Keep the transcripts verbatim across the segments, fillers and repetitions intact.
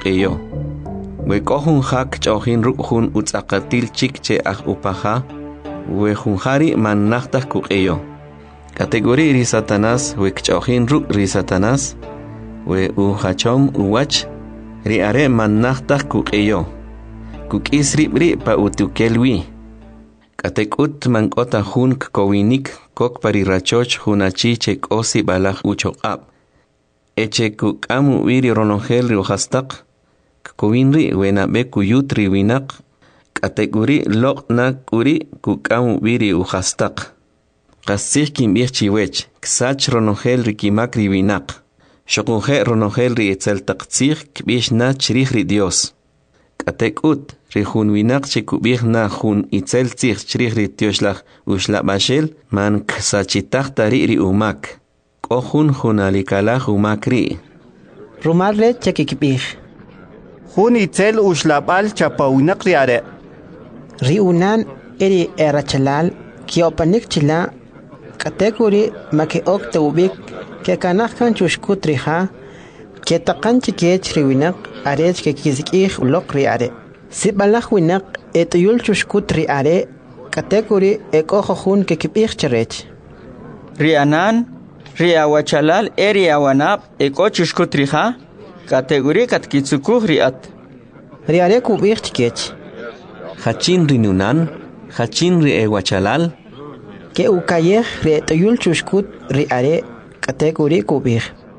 kuqeyo. We kohun hak chohin rukhun utzakatil chik che ah upaha, we hunhari man nachtah kuqeyo. Kategori ri Satanás we chohin ruk ri Satanás, we uhachom uwach, ri are man nachtah kuqeyo. Kukis ribri pa utukelwi. Katekut mankota hun kowinik kok parirachoch hunachi che kosi balach uchoqab. Eche kukamu wiri ronongel ri uhastak, kowinri wena be kuyutri winak, kategori loknak uri kukamu wiri uhastak. Kasih kimbir chiwech, ksach ronongel ri kimakri winak. Shokunje ronongel ri etzel taktsir kbish na chirih ri Dios. Katekut ri hun winak che kubir na hun itzel tsir chirih ri Dioslah ushla bashel man ksachitach tari ri umak. Kohun hunalikalah umakri. Rumarle chekikbir. Hun itzel ushlabal chapawinak riare. Riunan eri erachalal kiopanik chila kategori make okta ubik ke kanahkan chushkutriha ke takan chikech riwinak arech ke kizikih ulok riare. Sibalach winak etuyul chushkutri are kategori ekohun ke kibir charech. Rianan Ria wachalal eri awanap eko chushkutriha kategori katkitsukuh riat. Riare kubir chikech. Hachin rinunan, hachin ri e wachalal. Ke ukayeh ri tuyul chushkut riare kategori kubir.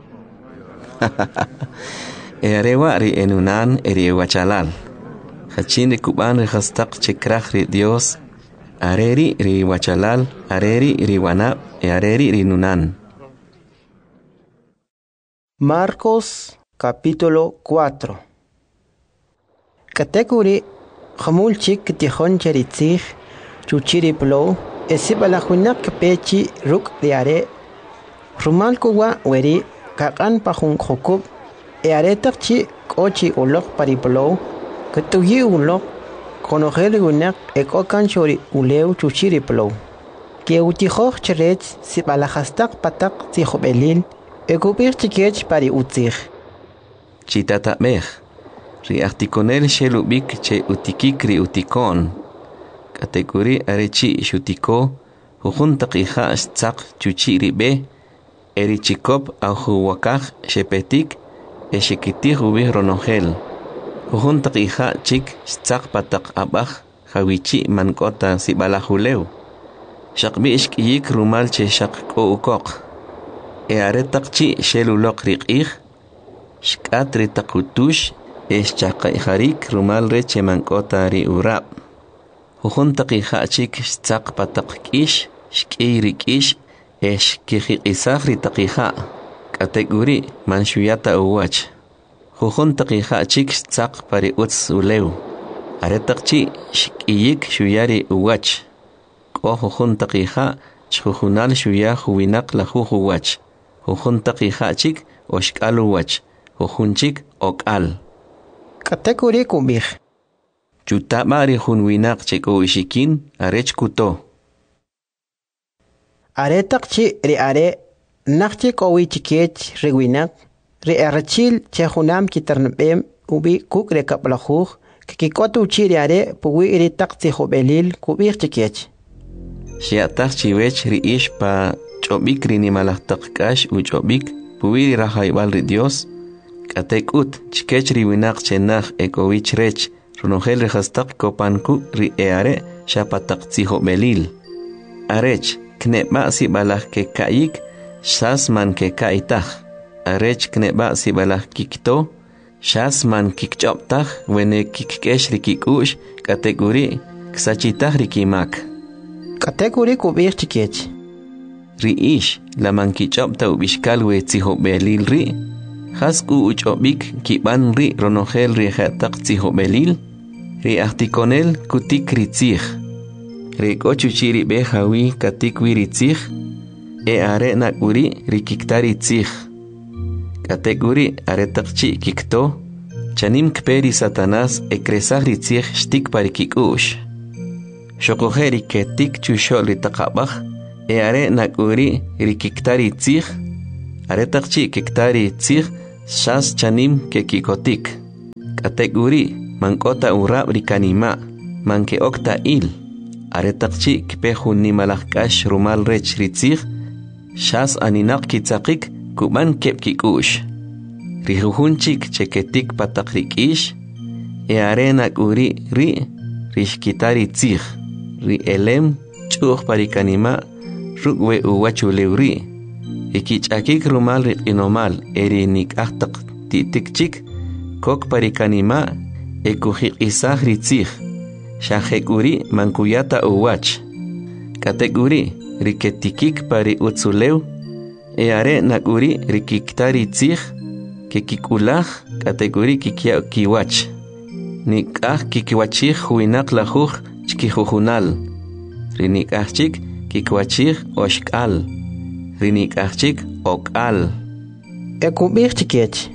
Erewa ri enunan eri e wachalal. Hachin ri kuban ri hastak chikrach ri Dios. Areri ri wachalal, areri ri wanap, e areri ri nunan. Marcos capítulo cuatro. Kategori Hamul chik tihon cheritzig chuchiri plo esibalahuinak pechi ruk riare rumal kuwa weri kakan pahun khokub e aretakchi kochi ulok pariplo ketuyi ulok konogeli unak ekokan chori uleu chuchiri plo ke utihoch cherech sibalahastak patak tihobelil ekubir chikech pari utzig. Chitata mech. Ri articonel shelubik che utikikri utikon. Kategori arechi shutiko. Hujun taqiha stzak chuchi ribe. Eri chikop au wakaj shepetik. Eshekitih ubih ronongel. Hujun taqiha chik stzak patak abaj. Hawichi mankota sibalahuleu. Shakbi ishkiyik rumal che shak ko ukok. E aretakchi shelulok riqih. Shkatri takutush. Es chaqaiharik rumal reche mankota ri urab. Hujun taqihachik stzaq patakkish, shkirikish, es kihiqisahri taqiha. Kategori manshuyata uwach. Hujun taqihachik stzaq pari utz uleu. Aretakchi shkiyik shuyari uwach. Ko hujun taqiha shujunal shuya huwinak la huwach. Hujun taqihachik oshkal uwach. Hujunchik okal. Kategori kubir. Chutabari hun winak cheko ishikin arech kuto. Aretakchi ri are nakchi kowi chikech rewinak ri arachil chehunam kitarnabem ubi kuk rekaplahuj kikikotu chiri are puwi iri takti hobelil kubir chikech. Shiatak chiwech ri ish pa chobik rini malahtakkash u chobik puwi ri rahaibal ri Dios. Katekut chikech ri winak chenach ekowich rech runongel rehastak kopanku ri eare shapatak tziho belil. Arech kneba si balah ke kaik shas man ke kaitach. Arech kneba si balah kikto shas man kikchoptach wene kikkesh ri kikush kategori ksachitach ri kimak. Kategori kubir chikech. Ri ish la man kichopta ubishkal we tziho belil ri. Hasku uchobik kiban ri ronogel ri hatak tziho belil. Ri articonel kutik ritzig. Ri kochuchiri behawi katikwi ritzig. E are nakuri ri kiktari tzig. Kategori aretakchi kikto. Chanim kperi Satanás ekresah ritzig shtik pari kikush. Shokojeri ketik chushol ri takabach. E are nakuri ri kiktari tzig. Aretakchi kiktari tzig. Shas chanim ke kikotik. Kategori mankota urab rikanima manke okta il aretaqchi kpehun ni malakash rumal rech ritzig shas aninaq kitzaqik kuban kepkikush rihuhunchik cheketik patakrikish e arena uri ri rishkitari tzig ri elem chuh parikanima rugwe uwachulewri ikichakik rumal riqinomal erinik ahtaq titikchik kok parikanima ekuhiqisaj ritzig shahekuri mankuyata uwach kateguri riketikik pari utsulew e are nakuri rikiktari tzig kekikulaj kateguri kikia kiwach nikaj kikiwachij huinaq lajuj chkijujunal rinikajchik kikwachij oshkal rinikajchik okal ekubij chikech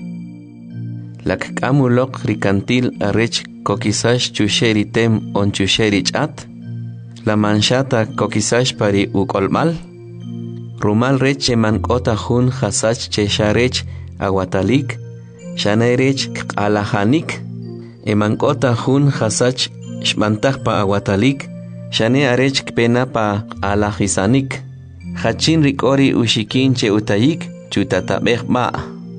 Lakkamulok rikantil arech kokisash chusheri tem on chusheri chat. La manchata kokisash pari ukolmal. Rumal reche mankota hun hasach chesharech aguatalik. Shanerech alahanik. E mankota hun hasach shmantak pa aguatalik. Shane arech kpena pa alahisanik. Hachin rikori ushikin che utayik chutatabeh ma.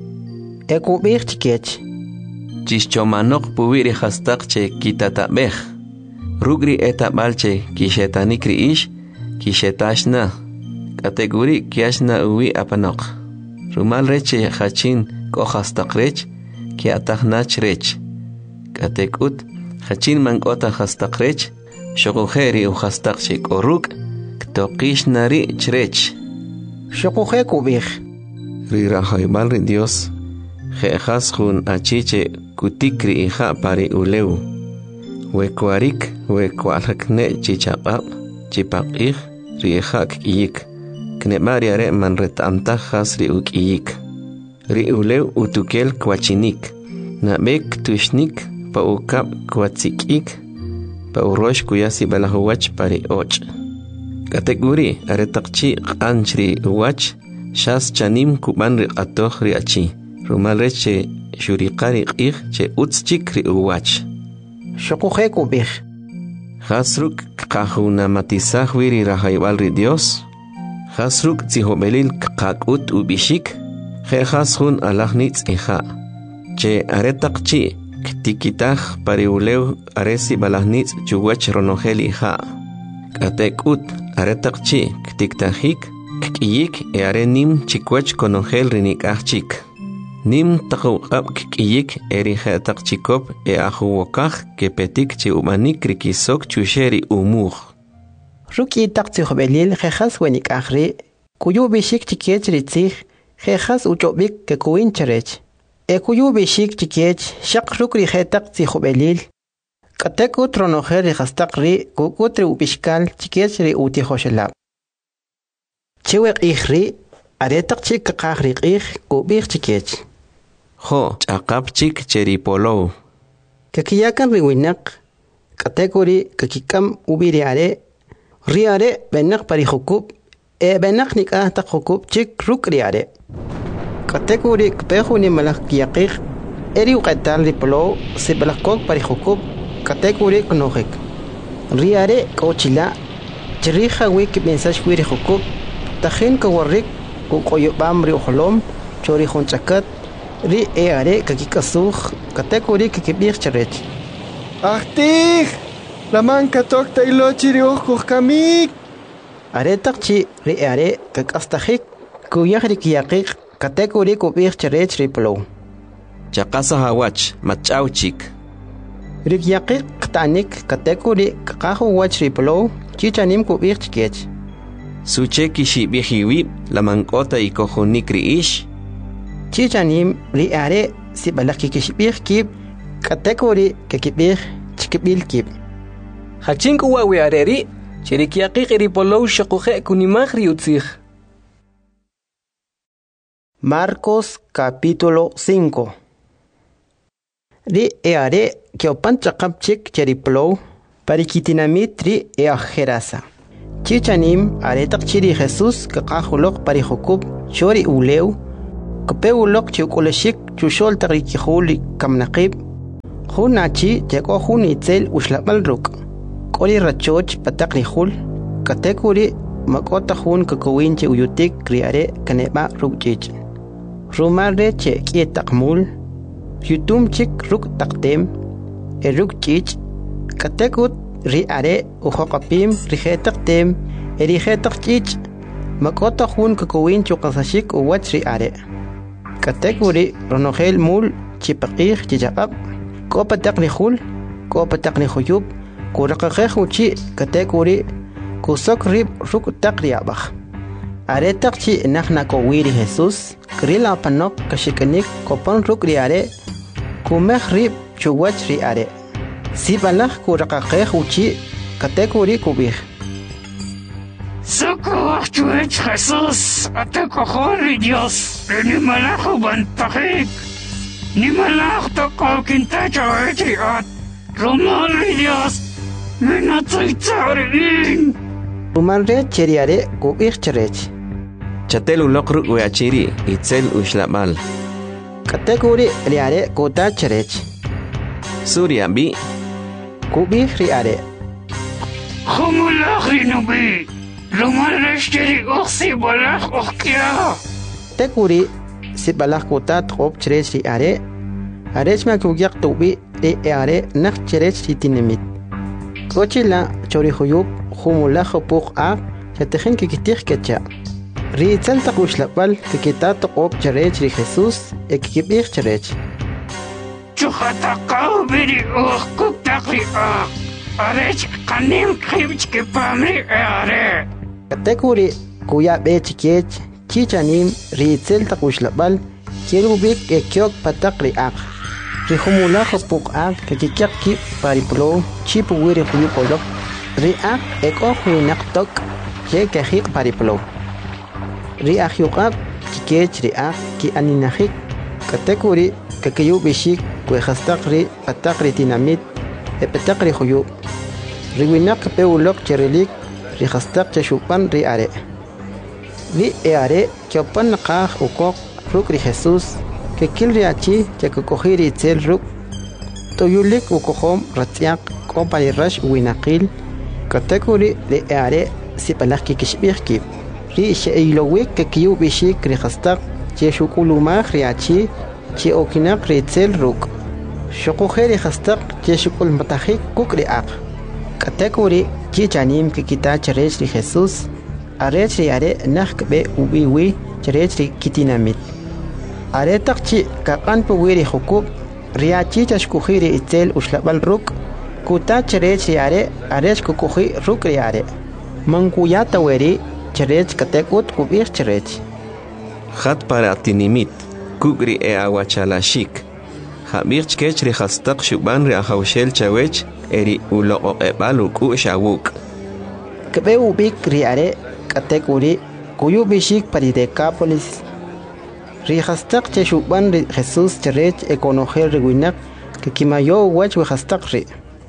ekubij chikech Chichomanok puwiri hastak che kitatabeh. Rugri etabalche kishetanikri ish, kishetashna. Kategori kiashna uwi apanok. Rumal reche hachin ko hastak rech, kiataknach rech. Katekut, hachin mankota hastak rech, shokujeri u hastak che koruk, ktokishnari chrech. shokuje kubij Rirahoybal ri Dios. Jejas jun achiche kutikri ija pari uleu. Wekuarik, wekualakne chichapap, chipaqij, riejak iyik. Knebariare man retamtajas ri ukiyik. Ri uleu utukel kwachinik. Nabek tushnik pa ukap kwatsikik. Pa urosh kuyasi balahuwach pari och. Kategori aretakchi qanchri uwach, shas chanim kuban ri qatoh ri achi. Rumal reche shuriqari q'ij che utzchik ri uwach. shokuje kubij Hasruk qajunamatizaj wiri rahaybal ri Dios. Hasruk tzihobelil qaqut ubishik. Jejas jun alajnitz ija. Che aretaqchi ktikitaj pariuleu aresi balajnitz chuwach ronojel ija. Katekut aretaqchi ktiktajik k'iyik e arenim chikwach konojel rinikajchik. Nim taquqab k'iyik eri jetaqchikop e ajuwokaj kepetik chi umanik rikisok chusheri umuj. ruki taq tzijobelil jejas wenikaj ri kuyu bishik chikech ritzij jejas uchobik kekuin cherech ekuyu bishik chikech shaq ruk ri jetaq tzijobelil kateku tronojer ri hastaq ri kukutri ubishkal chikech ri utijoshelab chiweq ijri aretaq chik kaqaj ri q'ij kubij chikech Jo ch'aqapchik cheripolow. kakiyakan ri winaq kategori kakikam ubiri are ri are benaq pari jukub e benaq nik'aj taq jukub chik ruk ri are kategori kpeju ni malaj kiyaqij eri uqetal ri polow si balajkok pari jukub kategori knojik ri are k'ochila chirija wi kib'insax wi ri jukub tajin kawarrik kuk'oyob'am ri ujolom chori jun ch'akat ri e are kakik'asuj kategori kikib'ij cherech Ahtij, la manca tokta ilochi ri uj kamik. aretaq chi ri e are kak'astajik kuyaj ri kiyaqij kategori kub'ij cherech ri polow Chaqasa hawach mach'awchik. ri kiyaqij qta'nik kategori kaqaj uwach ri polow chichanim kub'ij chikech Suche kishibijiwib la mankota ikojunik ri ish. chichanim ri e are si balaj kikixb'ij kib kategori kikib'ij chikib'il kib Hachin kuwawi areri, chirikiaqiq iripolow shokuje kunimaj ri utzij. Marcos capítulo cinco. Ri e are kiopan chaqapchik cheriplow parikitinamit ri e ajerasa. Chichanim aretaq chiri Jesús kaqajulok parijukub chori uleu kapewulok chiukuleshik chushol tarikihuli kamnaqib Hunachi llegó hun itzel uxlapal ruk. Koli rachoch patak rihul. Katekuri makota hun kakowinche uyutik kriare kaneba rukchich. Rumarre che kietakmul. Yutum chik ruk taktem. E rukchich. Katekut riare uhokapim rihetaktem. E rihetakchich. Makota hun kakowinche ukasashik uwach riare. Katekuri ronogel mul chipakir chichapap. Kopa takni hul, kopa takni huyub, kurakakeh uchi katekuri, kusok rib ruk takriabach. Aretak chi nahna kowiri Jesus, krila panok kashikanik kopan ruk riare, kumeh rib chuwach riare. Sibalach kurakakeh uchi katekuri kubih. Socorro, chuech Jesus, ate kohori Dios, ni malajo bantajik. Ni malach toko kinta chawetri at Romari Dios minatoy tsarin Rumalre cheriare kubih cherech. Chatel ulokru uachiri itzel ushlamal. Katekuri riare kuta cherech. Surya bi Kubih riare. Humulach rinubi Romari cheri oxi balach okia Tekuri sibalach kuta trop cherech riare. Arech ma kugyak tubi riare nak cherech titinimit. Kochila chori huyub humulach puk a chatejen kikitih kecha. Ri itzal takuslapal kikita top cherech ri Jesus ekikibih cherech. Chuhatakaw biri oh kuktakri ah Arech kanim kribch ke pamri are Katekuri kuya bechikech chichanim ri itzal takuslapal kirubik ekyok patak ri ak. Ri humulach puk ak kikikyak ki pariplo chipu wiri huyupolok. Ri ak eko huinak tok ke kahik pariplo. Ri ak yukak kikech ri ak ki aninahik. Katekuri kakiyu bishik kwe khastak ri patak ri tinamit e patak ri huyub. Ri winak pe ulok cherelik ri khastak chashupan ri are. Ri e are kyopan nakah ukok ruk ri Jesus que kil riachi que cogiri itzel ruk toyulik ukohom ratiak kompani rash winakil katekuri le are sipalaki kishbirki ri sheilowik que kiu bishik rihastak che shukuluma riachi che okinak ritzel ruk shokogeri hastak che shukul matahik kukriak katekuri chichanim que kita cherech ri Jesus arech ri are nakbe ubiwi cherech ri kitinamit Aretak chi kakan puwiri hukub riachi chashkuhiri itzel uslabal ruk kuta cherech riare arech kukuhi ruk riare mankuyata weri cherech katekut kubir cherech Hat para tinimit kugri e awachalashik. Habir chkech ri hastak shuban ri ahawshel chawech eri ulo ebalu ku shawuk. Kebe ubik riare katekuri kuyu bishik paridekapolis Rihastak che shuban ri Jesus cherech ekonogel riguinak que kimayo wach wehastak ri.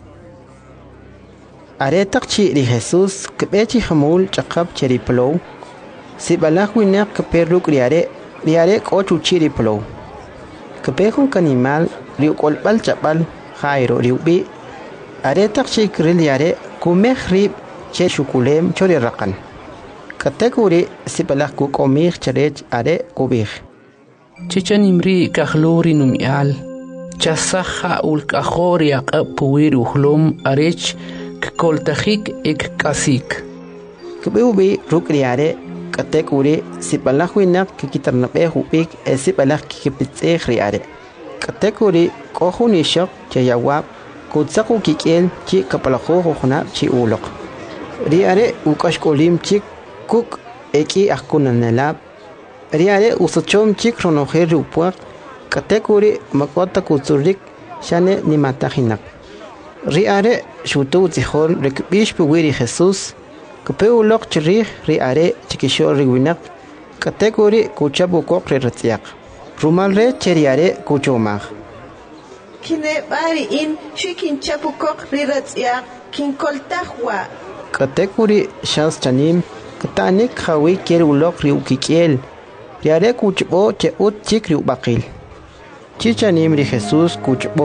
Aretak chi ri Jesus que bechi hamul chakab cheri plow. Si balak winak que perruk riare riare kochu chiri plow. Que pejun kanimal riu kolpal chapal jairo riubi. Aretak chi kriliare kumeh rib che shukulem chori rakan. Katekuri si balak ku komir cherech are kubih. Chichanimri kahlori numial chasaja ulkahori aqapuir uhlum arech koltajik ek kasik Kbebi rukriare katekuri sipalahwinak kikitarnape hupik e sipalak kikipitse riare katekuri kohuni shok chayawap kutsaku kikel chi kapalaho hona chi ulok riare ukashkolim chik kuk eki akunanelab Riare usochom chik ronojer rupuak katekuri makota kutsurik shane ni matahinak. Riare shutu zihol rekbish puwiri Jesus kapeu lok chiri riare chikishol riwinak katekuri kuchabu kok riratsiak. Rumalre cheriare kuchomag. Kine bari in shikin chapu kok riratsiak kin koltahwa. Katekuri shans chanim katanik hawi kerulok riukikiel. Riare kuchbo che ut chikriu bakil. Chichanim ri Jesus kuchbo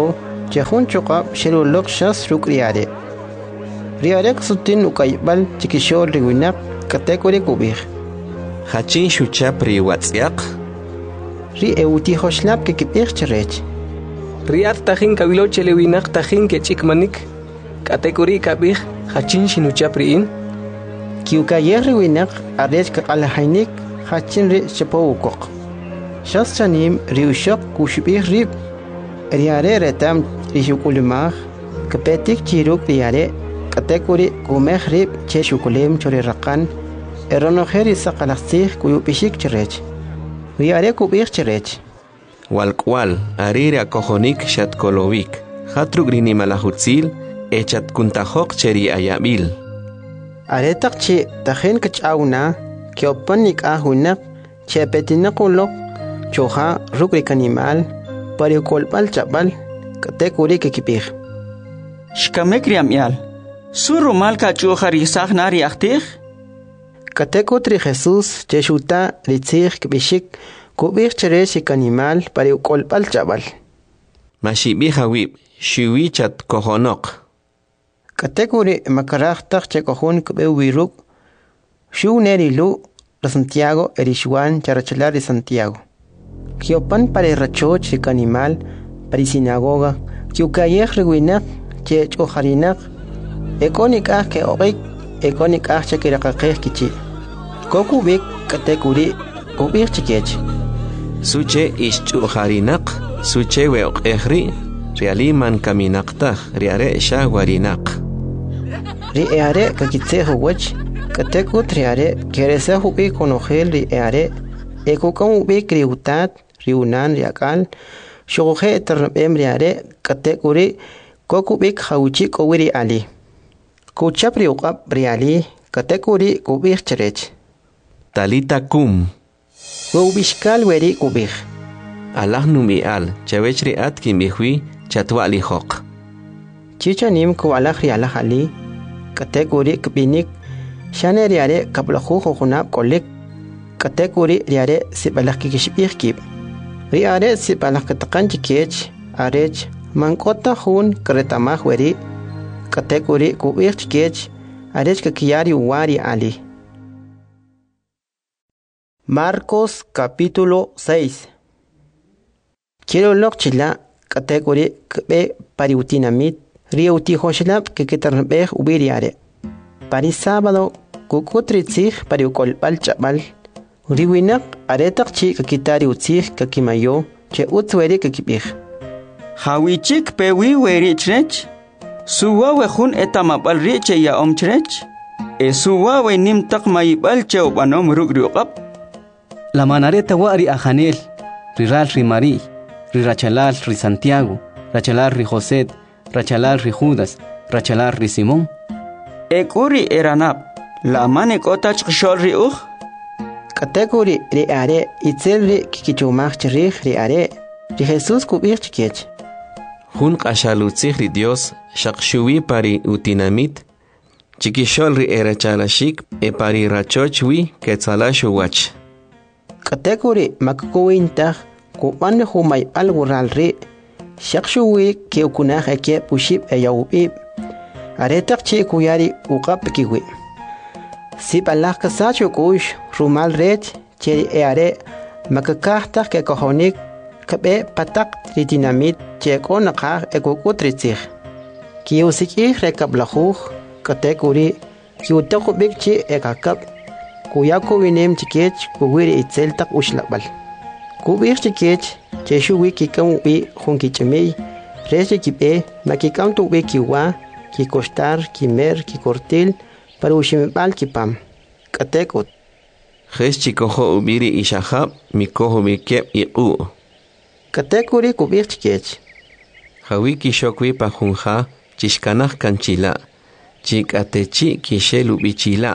chejun chuqab shelulok shas ruk riare riare sutin ukaybal chikishol riwinak katekuri kubih hachin shuchap ri watsiaq ri euti hoshlap ke kibih cherech riat tajin kabilo chelewinak tajin ke chikmanik katekuri kabih hachin shinuchap riin kiukayer riwinak arech kakalhainik hachin ri chapowukok shas chanim riushok kushbih rib riare retam rishukulimah kapetik chiruk riare katekuri kumeh rib cheshukulim chori rakan eronojeri saqalaxsih kuyupishik cherech riare kubih cherech walkwal arire akojonik shatkolovik hatruk rinimalahutzil echat kuntajok cheri ayabil aretak chi tajen kachawna kiopanik ahunak chepetinakulok choha rukrik animal parikolpal chapal katekuri kikipih shkamek riamyal suru malka chuha risah nari ahtih katekutri Jesus cheshuta ritzih kibishik kubih chereshik animal parikolpal chapal mashibi hawib shiwi chat kohonok katekuri makarajtak chekohun kubewiruk shu nerilu Santiago erishwan charachalar de Santiago Kiopan para rachoch rik animal para sinagoga kiukayeh rewinak che chojarinak ekonik ah ke orik ekonik ah che kirakakeh kichi kokubik katekuri kubik chikech suche ischujarinak suche weoqehri realiman kaminaqtaj riare shawarinak riare kakitsejo wach katekut riare keresejo bi konojel riare eko como bi kriutat riunan riakal shoge ternabem riare katekuri kokubik hauchi kowiri ali kuchap riuqab riali katekuri kubik cherech talita kum wubishkal weri kubik Allah numi al chawechri at kimbihui chatwali hok chichanim ko Allah riala ali katekuri kbinik shane riare kablahu khunab kolik katekuri riare sibalak kishbihkib riare sibalak taqanchikech arech mankota hun kretamah weri katekuri kubihkech arech kakiyari wari ali Marcos capítulo seis Quiero lokchila katekuri kbe pariutinamit riuti hoshlap que ketarnbeh ubiriare Pari sábado kukutritzih pariukolpal chapal riwinak aretak chi kakitari utzih kakimayo che utzweri kakibih hawichik pewi weri chrech suwa wehun etamapal riche ya om chrech e suwa we nim tak mayibal che obanom rugriuqab la manareta wari ajanel riral rimari rirachalal ri Santiago rachalal ri José rachalal ri Judas rachalal ri Simón ekuri eranab la mane kotach kshol ri uj katekuri ri are itzel ri kikichumach cherih ri are ri Jesus kubich chikech hun qashalutzih ri Dios shaqshuwi pari utinamit chikishol ri erachalashik e pari rachochwi ketzalashu wach katekuri makkuwintah kuban humay algural ri shaqshuwi ke ukunah ke pushib e yawbib aretak chi kuyari uqap kiwi sibalak kasacho kush rumal rech cheri eare makakahta ke kohonik kabe patak ritinamit che konaqah ekukutritzih kiusiki rekablahuh katekuri kiutakubik chi ekakab kuyako winem chikech kuwiri itzel tak ushlabal kubir chikech cheshuwi kikamubi hunkichemei reche kibe makikam tubi kiwa ki costar kimer ki cortil para ushimebal kipam katekut jes chikojo ubiri ishahab mikojo bikep iqu katekuri kubir chikech hawi kishokwi pajunja chishkanaj kanchila chikatechi kishelu bichila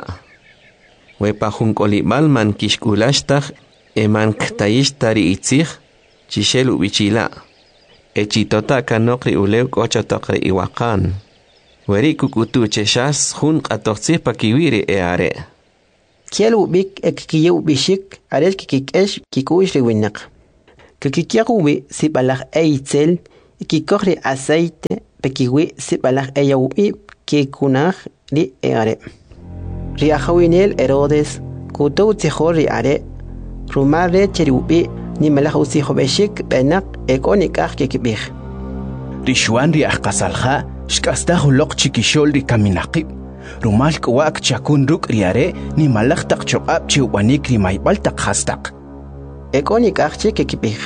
we pajunkolibal man kishkulashtaj eman ktayishtari itzij chishelu bichila echitota kanokri ulew kochotokri iwaqan Weri kukutu cheshas hun qatoqtsih pakiwiri eare. Kielu bik ekikiyu bishik ares kikikesh kikuish riwinak. Kikikiyakuwi sibalak eitzel kikokri aceite pekiwi sibalaj eyaubi kikunaj ri eare. Ri ajawinel Herodes kutou tijo ri are rumare cheriubi ni melaj usijo beshik benak ekonikaj kikibij. Rishuan ri ajqasalja shkastaj uloq chikishol ri kaminaqib rumal kwak chakun ruk ri are ni malaj taq choqab chiubanik ri maybal taq hastaq. Ekonikaj kikibij.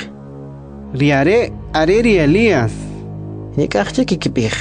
Ri are are ri Elías. Nikaj kikibij.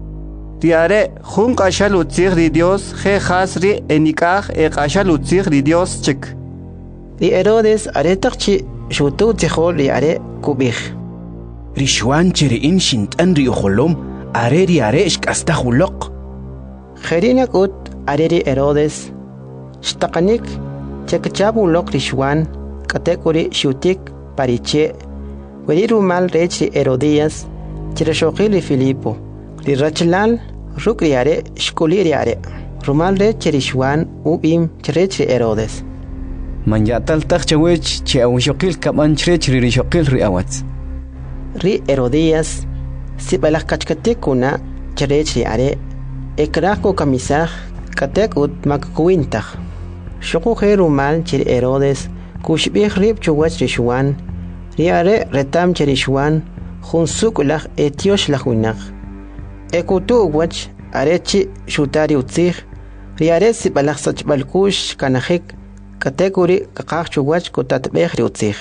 Tiare jun qashal utzig ri Dios je khasri enikaj e qashal utzig ri Dios chik. Ri Herodes are taqchi shutu tijo ri are kubij. Rishuan cheriin shintan ri ujolom are ri are shkastaj uloq. Kherinak ut are ri Herodes shtaqanik chekchab uloq rishuan katekuri shutik pariche weri rumal rech ri Herodías chireshoqi ri Filipo ri rachlal ruk ri are shkuli ri are rumal rech rishuan ubim cherech ri Herodes. Man yatal taq chawech che awshoqil kaman chrech ri rishoqil ri awatz. Ri Herodías sibalaj kachkatikuna cherech ri are ekrako kamisaj katek ut makkuintaj. Shokuje rumal chir Herodes kushbih rib chuwach rishuan ri are retam cherishuan jun sukulaj etiosh lajunaj. Ekutu wach arechi shutari utzig ri are sibalaj sachbalkush kanajik katekuri kakaj chuwach kutatbej ri utzig.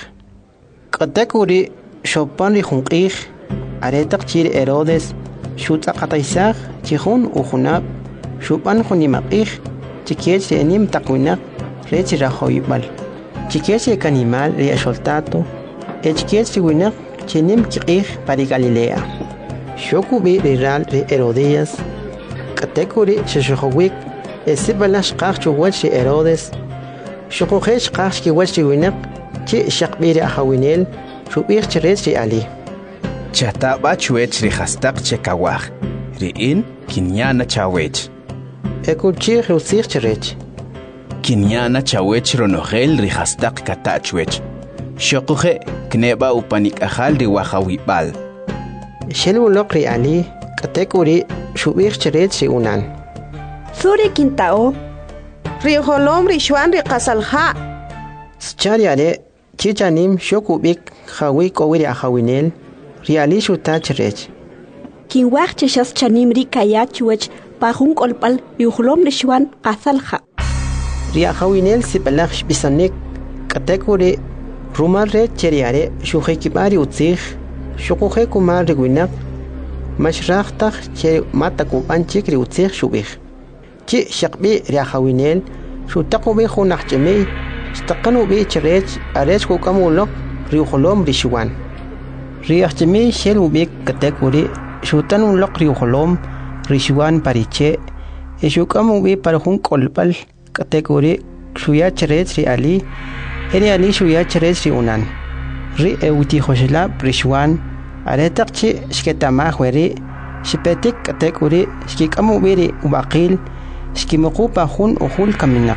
Katekuri shopan ri junqij aretaq chir Herodes shutaqataysaj chijun ujunab shupan junimaqij chikiech ri enim taqwinaq rech rajoybal. Chikiech kanimal ri axoltato echkiech ri winaq chinim kiqij pari Galilea. Shokubi ri ral ri Herodías katekuri sheshojowik esibalash qaj chuwach ri Herodes shokojesh qaj kiwach ri winaq chi shaqbi ri ajawinel shubij chirech ri ali. Chataba chuech ri hastaq chekawaj ri in kinyana chawech. Ekuchi rusig chirech. Kinyana chawech ronogel ri hastaq katachwech. Shokuje kneba upanik ajal ri wajawibal. Shelulok ri ali katekuri shubij chirech ri unan. Suri kintao ri holom ri shwan ri qasalja. Schariare chichanim shokubik jawi kowiri ajawinel ri ali shuta chirech. Kinwaj chishas chanim ri kayachwech pajun kolpal yuhlom ri shwan qasalja. Ri ajawinel sibalaj shbisanik katekuri rumal re cheriare shujekibari utzig shukuje kumar ri winaq mashraqtaj che matakuban chik ri utzig shubij. Chi shaqbi ri ajawinel shutaqubi junaj chemey staqanu bi chirech arech kukamulok ri uholom ri shwan. Ri ajchemey shel ubik katekuri shutan ulok ri uholom ri shwan pariche eshukamu bi parjun kolpal katekuri shuya chirech ri ali eri ali shuya chirech ri unan. Ri euti joshlab ri shwan aretaqchi shketamaj weri shipetik katekuri shkikamu bi ri ubaqil shkimuqu pajun ujul kaminaq.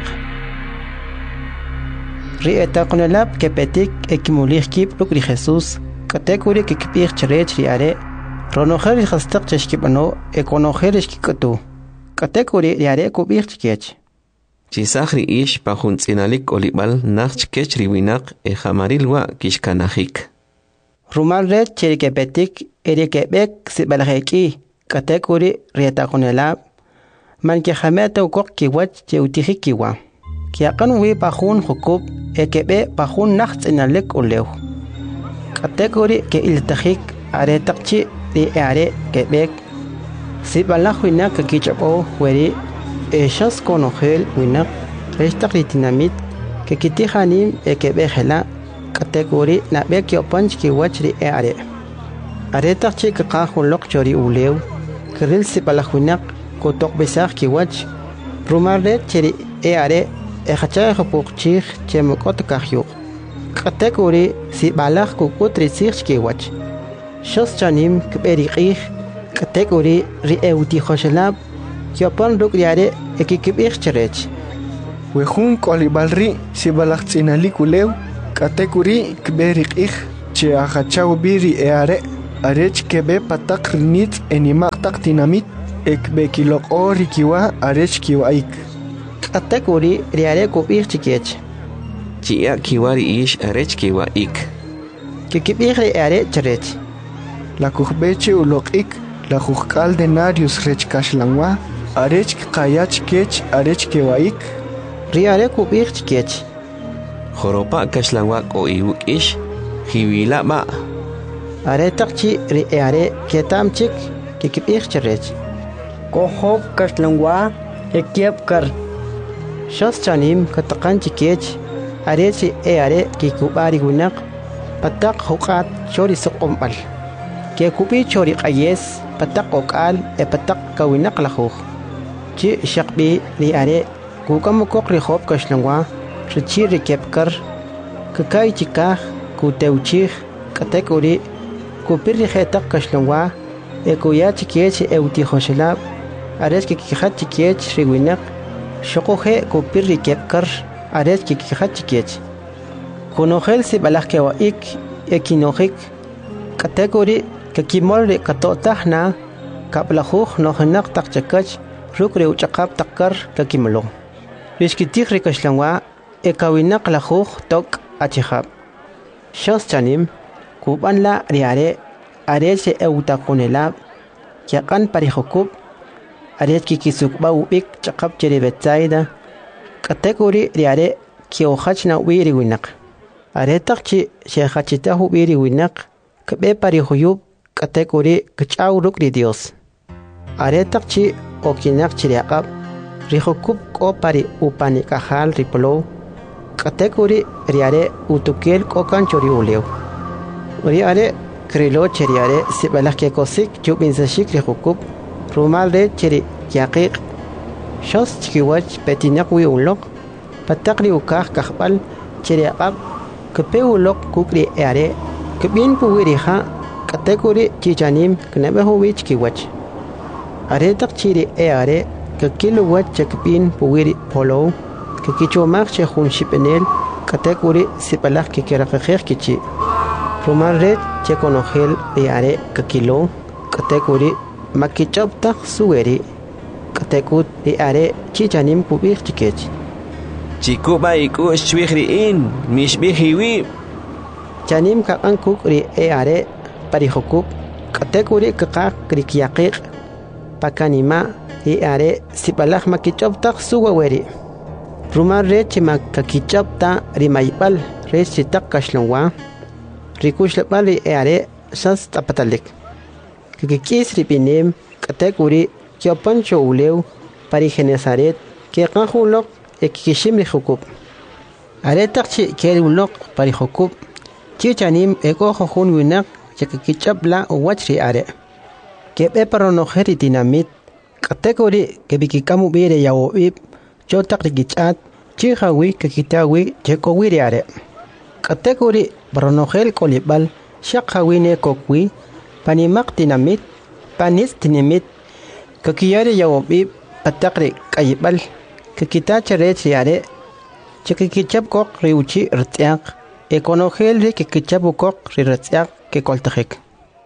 Ri etaqnelab kepetik ekimulij kib ruk ri Jesús katekuri kikpij chirech ri are ronojer ri hastaq cheshkibano ekonojer shkikutu katekuri ri are kubij chkech. Chisaj ri ish pajun tzinalik olibal nach chkech ri winaq e jamarilwa kishkanajik. Rumal red cheri kepetik eri kebek sibalajeki katekuri ri etaqnelab man ke jameta ukok kiwach che utijik kiwa. Kiaqan wi pajun jukub ekebe pajun nach tzinalik ulew. Katekuri ke iltajik are taqchi ri are kebek sibalaj winaq kichabo weri eshas konojel winaq reshtaq ri tinamit ke kitijanim ekebe jela katekuri nabek yopanch kiwach ri are. Are taqchi kaqajulok chori ulew kiril sibalaj winaq kotok besaj kiwach rumarre cheri are ejachay jopukchij chemokot kahyuk. Katekuri si balaj kukutri sich kiwach. Shos chanim kberiqij katekuri ri euti joshlab kyopan ruk yare ekikibij chirech. Wejun kolibalri si balaj tzinalik ulew katekuri kberiqij che ajachaw biri eare arech kebe patak rinit enimak tak tinamit ek be kilok ori kiwa arech kiwa ik. Atek uri riare kubir chikech. Chia kiwari ish arech kiwa ik. Kikibir riare charech. La kuchbeche ulok ik la kuchkal denarius rech kashlangwa arech kayach kech arech kiwa ik. Riare kubir chikech. Joropa kashlangwa ko iwuk ish hiwila ba. Are takchi riare ketam chik kikibir charech. Kohop kashlangwa ekiep kar. Shas chanim katakan chikech arech e are kikubari gunak patak hukat chori sokombal. Ke kupi chori qayes patak okal e patak kawinak lahuk. Chi shakbi li are kukamukok ri hop kashlangwa richi rikepkar kakay chikah kuteuchih katekuri kupir rihetak kashlangwa e kuya chikech e utihoshelab ares kikhat chikech riwinak shokohe kupir rikepkar ares kikhat chikech kunogel si balak wa ik ekinojik kategori kakimol re katotahna kaplahuh nohnak takchakach rukre uchakap takkar kakimlo riskitik rikashlangwa e kawinak lahuh tok achihab shos chanim kuban la riare ares e utakunelab yakan parihokub ares kikisukba ubik chakap cheribetsaida kategori riare kiohachna wiri winak are takchi shehachitahu wiri winak kabe parihuyub kategori kchaw rukri dios are takchi okinak chiriaqab rihokub ko pari upani kahal ripolo kategori riare utukel ko kanchori uleo riare krilo cheriare sibalak ke kosik jubin zashik rihokub rumal re cheri yaqiq shos chikiwach petinak wi ulok patakri ukah kahbal cheriaqab kape ulok kukri are kabin puwiri ha kategori chichanim knabehu wich kiwach are tak chiri e are kakilo wach chakpin puwiri polo kakichomak chehun shipenel kategori sipalak kikirakakher kichi rumal red chekonogel e are kakilo kategori makichoptak suweri katekut e are chichanim pubir chikech chikuba iku shwihri in mishbihiwi chanim kakan kukri e are parihokub kategori kakak krikiaqiq pakanima e are sipalak makichoptak suweri rumar re chimak kakichopta rimaybal re chitak kashlongwa rikushlapal e are sas tapatalik kikikis ripinem kategori kyopancho uleu parigenesaret ke kanjulok e kikishim rihokub are takchi kerulok parihokub chichanim eko jojun winak chakikichapla wachri are kebe paronojeri dinamit kategori kebikikamu bire yawib chotak rigichat chihawi kakitawi chekowiri are kategori paronojel kolibal shakhawine kokwi panimak dinamit panis dinamit kakiyari yawib patakri kayibal kakitacha rechi are chakikichap kok riuchi rtiak ekonogel ri kikichapu kok rirtiak que coltajek.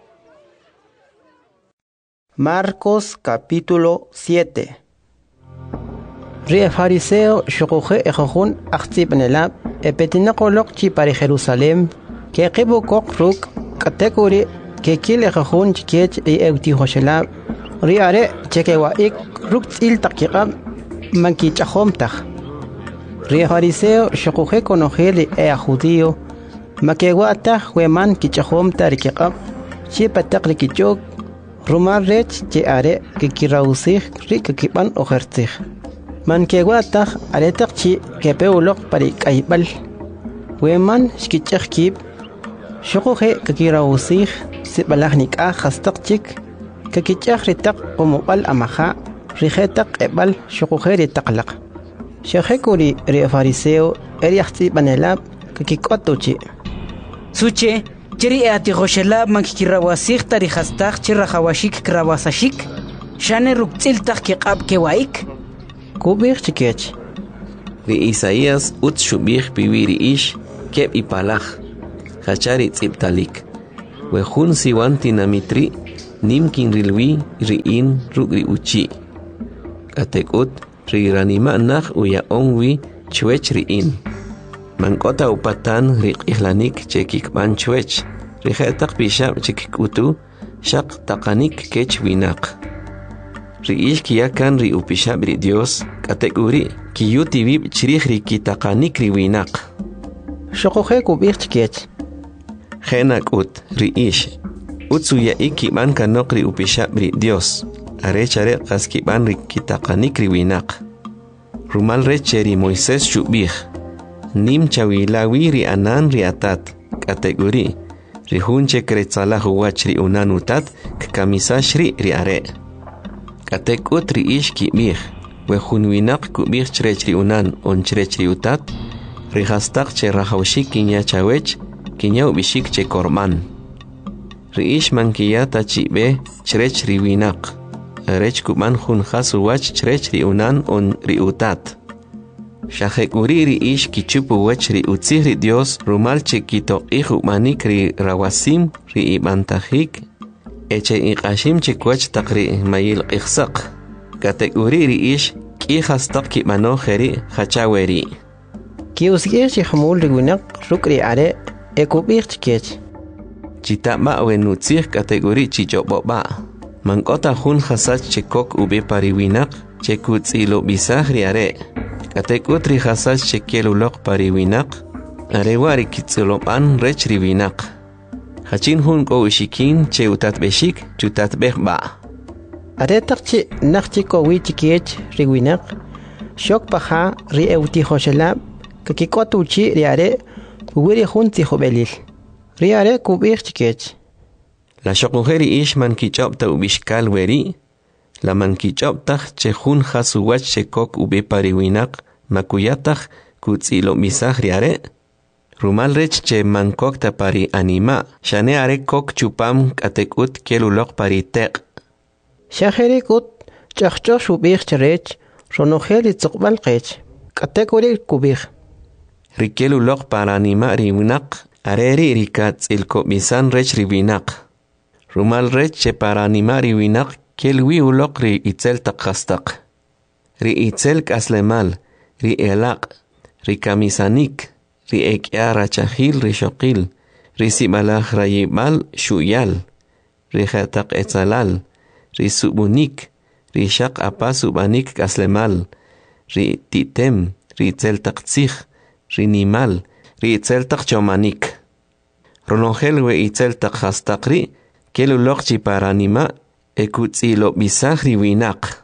Marcos capítulo siete. Rie fariseo shokoje ejojun achtibenelab epetinakolok chi para Jerusalem que qibu kok ruk kategori que kil ejojun chikech e euti hoshelab riare chekewa ik ruk il takiqab manki chahom taj. Rie fariseo shokoje konogeli e judío makeguata hueman kichahom tarikiqab chi patakli kichok rumar rech che are kikirausih rikakiban ojertih man keguata aretak chi kepeulok pari kaibal hueman shkichakib shokoje kikirausih sibalahnik a hastakchik kikichak ritak komobal amaha rijetak ebal shokoje ritaklaq shekuri re fariseo eriachti banelab kikikotuchi Suche, chiri ati hoshelab mankikirawasikh tarihastaq chirahawashik krawasashik shane ruktiltaq kiqab kewaik kubir chikech de Isaías ut shubih piwiri ish keb ipalaj hachari tzibtalik wejun siwan tinamitri nimkin rilwi riin rugri uchi katekut riranima nach uya onwi chwech riin mankota upatan riqihlanik chekikban chwech rijetak bishab chekikutu shaq taqanik kech winak riish kiyakan ri upishab ri Dios kategori kiyuti vib chirih ri kitaqanik ri winak shoqoje kubich chkech Genak ut riish utsuya ikiban kanok ri upishab ri Dios are chare qaskiban ri kitaqanik ri winak rumal recheri Moisés shubih nim chawilawi ri anan ri atat kategori ri hunche kretzala huwach ri unanutat kamisash ri ri are katekut ri ish kibih we hunwinak kubih chrech ri unan on chrech ri utat ri hastak che rahawshik kinya chawech kinya ubishik che korban ri ish mankiyata chibe chrech ri winak rech kuban hun khasu wach chrech ri unan on ri utat shahekuri ri ish kichupu wach ri utzih ri Dios rumal che kito ihu manik ri rawasim ri ibantahik eche iqashim che kwach taqri mayil qixsaq kategori ri ish ki khastaq ki mano kheri khachaweri ki usgir chi khmul ri winak rukri are ekubir chkech chitama wenutzih kategori chichoboba mankota hun khasach che kok ube pari winak che kutzilo bisah ri are katekut ri khasach che kelulok pari winak are wari kitzuloban rech ri winak Hachin hun ko ushikin che utat beshik chutat behba. Are takchi nakchi ko wichi kiech riwinak. Shok paha ri euti hoshelab kakikotu chi ri are wiri hun ti hobelil. Ri are kubir chikech. La shokujeri ish man kichop ta ubishkal weri. La man kichop tach che hun hasuwach che kok ube pariwinak makuyatach kutzilo misah ri are. Rumal rech che mankok ta pari anima, shane are kok chupam katekut kelulok pari tek. Shaheri kut chachcho shubir cherech, ronojeli tsukbal kech, katekuri kubir. Rikelulok para anima riwinak, areri rikat ilko bisan rech riwinak. Rumal rech che para anima riwinak, kelwi ulok ri itzel takhastak. Ri itzel kaslemal, ri elak, ri kamisanik. Ri ekya rachahil ri shokil, ri sibalach rayibal shuyal, ri khatak etzalal, ri subunik, ri shak apa subanik kaslemal, ri titem, ri tzel taktzich, ri nimal, ri tzel takchomanik. Ronogel we itzel takhastakri, kelulok chi paranima, ekutzilo bisach ri winak.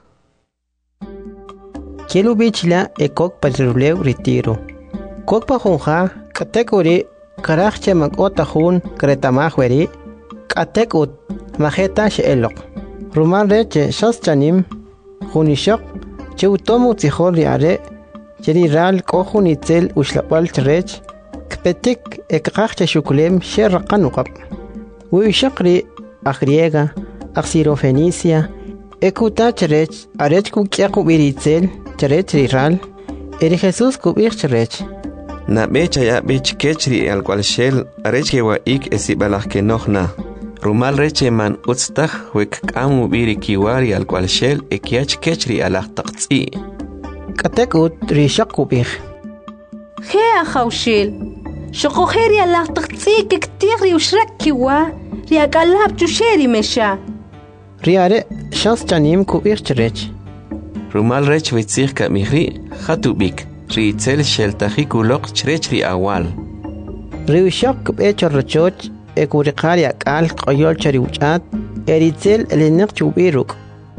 Kelu bichla ekok patruleu ritiro. Kokpa junja katekuri karachche magota hun kretamahweri katekut majeta shelok ruman reche shas chanim junishok cheutomu tihol riare cheri ral kohun itzel ushlapal trech kpetik ekqachche shuklem sherqanuqab wishaqri agriega axirofenicia ekuta trech arech kukyaqu biritzel trech ral eri Jesus kubir trech Na becha ya bech kechri al cual shell reche wa ik esibalach que nohna. Rumal reche man utstach wek kamu biri kiwari al cual shell ekiach kechri alach taqtsi. Katekut rishak kubich. He akhawshil. Shoko kheri alach taqtsi ke ktigri ushrak kiwa ri akalab chusheri mesha. Riare shas chanim kubich rech. Rumal rech witzich ka mihri khatubik. Ritzel sheltahikulok chrechri awal. Riwishok becho rochoch ekurikari akal qoyol chariuchat eritzel elinek chubiruk.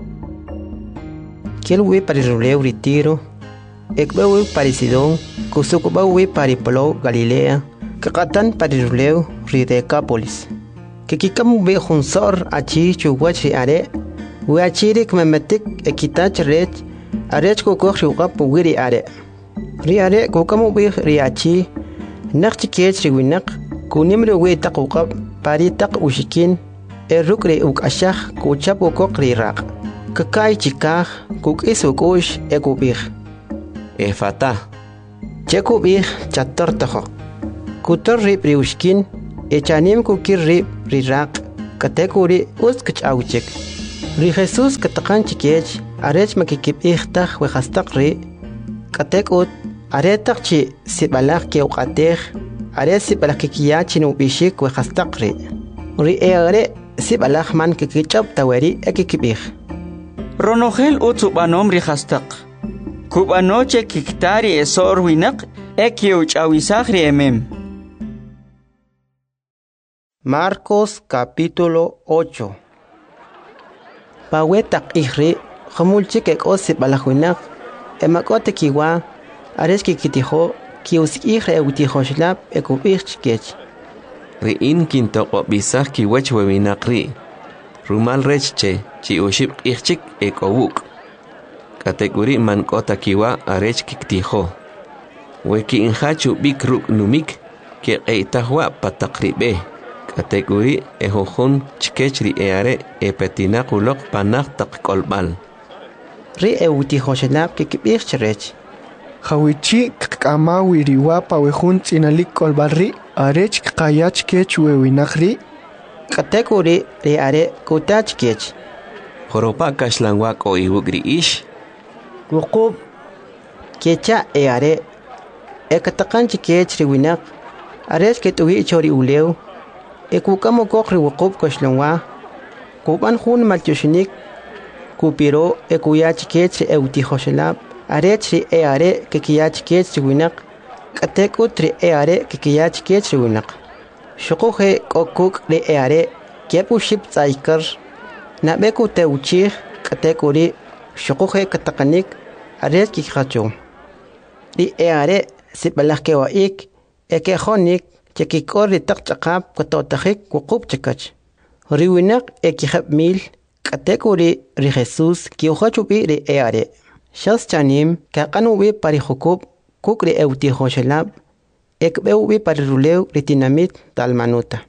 Kelwe pariruleu ritiro ekbewe parisidon kusukubawe paripolo Galilea kakatan pariruleu ridecápolis. Kikikamu be junsor achi chuwachri are we achirik memetik ekitach rech arech kokok shukap wiri are. Riare kokamu bih riachi nakchi kech riwinak kunimre we taqoqab pari taq ushikin erukre uk ashah kuchap kokok riraq kakai chikah kuk isukush ekubih efata chekubih chator taho kutor rip riushkin echanim kukir ri riraq katekuri uskach awchik ri Jesus katakan chikech arech makikip ihtaq wehastaq ri katekut aretaq chi sibalaq keuqatej are sibalaq kikiyachin ubishik wehastaq ri ri eare sibalaq man kikichab taweri ekikibih Ronogel utsubanom ri hastaq kubanoche kiktari esor winaq ekiuchawisagri emem Marcos capítulo ocho. Pawetak ihri, hamulchik ek osip balahuinak, emakote kiwa, areski kitiho, kius ihre eutiho shlap ekubirchkech. Riin kintoko bisah kiwech wewinak ri. Rumal rechche, chi uship ihchik ekowuk. Kategori man kota kiwa arech kiktiho. Weki inhachu bikruk numik, ke eitahwa patakribe. Kategori ehohun chkechri eare epetina kulok panak tak kolbal. Ri euti hoshenap ke kibir cherech. Hawichi kama wiriwa pawehun tinalik kolbari arech kayach kech wewinakri. Kategori ri are kutach kech. Horopa kashlangwak o iwugri ish. Wukub kecha eare ekatakan chkech riwinak arech ketuwi chori uleu. Ekukamo kokri wukub kashlangwa kuban hun malchushinik kupiro ekuyach kech euti hoshelap arechri eare kekiyach kech winak katekutri eare kekiyach kech winak shukuhe kokuk re eare kepuship tsaikar nabeku teuchih katekuri shukuhe katakanik arech kikhacho ri eare sibalahkewa ik ekehonik chekikori takchakap katotajik wukub chakach riwinak ekihab mil katekuri ri Jesus kiuhachubi ri eare shas chanim kaqanubi pari hukub kukri euti hoshelab ekbeubi pari ruleu ritinamit talmanuta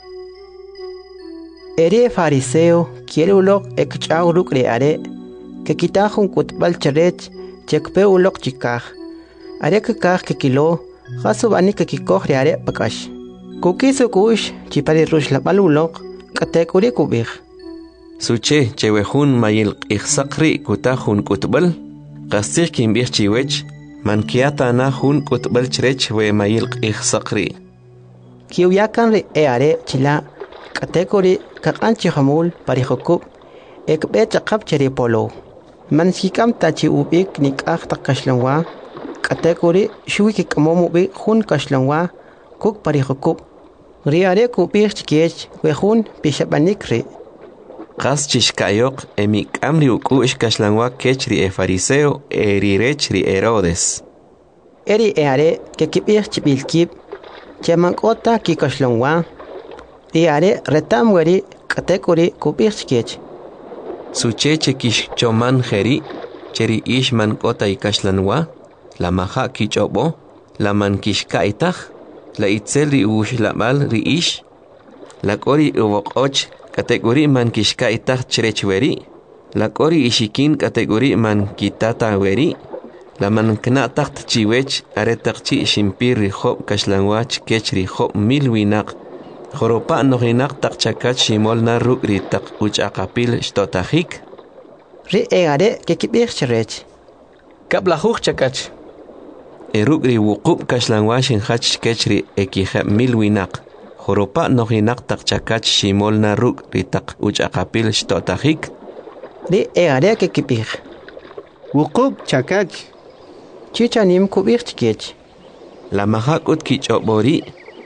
eri fariseo kielulok ekchauruk ri are kekitahun kutbal charech chekpeulok chikaj are kekaj kekilo Hasubani kekikoh ri are pakash kukisu kush chipari rush la balulok katekuri kubih Suche chewehun mayil ihsakri kutahun kutbal qastir kimbih chiwech mankiata na hun kutbal chrech we mayil ihsakri Kiuyakan ri eare chila katekuri kakanchi hamul parihokub ekbe chaqab cheri polo mansikam tachi ubik nikah takashlanwa kategori shuiki kamomu bi hun kashlangwa kuk parihokub riare kubir chkech we hun pishabanikri qas chishkayok emi kamri ukush kashlangwa kechri e fariseo eri rechri Herodes eri eare ke kibir chibilkib chemankota ki kashlangwa riare retamweri kategori kubir chkech suche chekish choman jeri cheri ishman kota ikashlanwa la maha kichobo la mankishkaitaj la itzel ri ushlabal ri ish la kori uwoqoch kategori mankishkaitaj chrechweri la kori ishikin kategori mankitata weri la manknataj chiwech aretaqchi shimpir ri job kashlanwach kech ri job milwinaq joropa noginaq taqchakach shimolna ruk ri taq uchaqapil shtotajik ri eare kekibir chrech kablajuj chakach erugri wukub kashlangwashin hach kechri ekija milwinaq joropa noginaq taqchakach shimolna ruk ritaq uchaqapil shtotajik ri eare kekibir wukub chakach chichanim kubir chkech la mahakut kichobori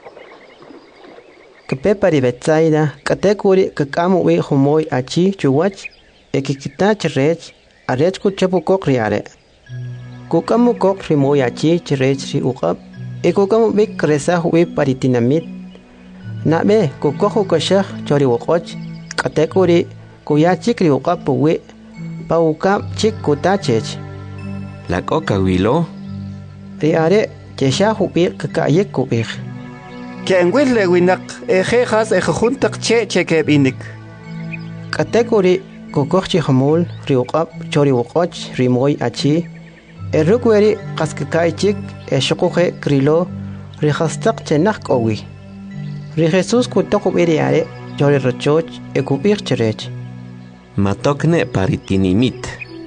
kepepari betsaida katekuri kakamu we humoy achi chuwach ekikitach rech arech kuchapu kokriare Kukamu kok rimoya chi chirech ri uqab e kukamu bik kresa huwi paritinamit nabe kukohu kashah chori uqoch katekuri kuya chikri uqab puwi pauka chik kutachech la koka wilo ri are chesha hubi kakayek kubih Kenwil le winak ejejas ejuntaq che chekebinik katekuri kukohchi hamul ri uqab chori uqoch rimoy achi Erukweri qaskakaychik eshuquhe krilo rihastaq chenaq qowi Ri Jesús kutok ubiri are jori rochoch e kubir cherech. Matokne paritinimit.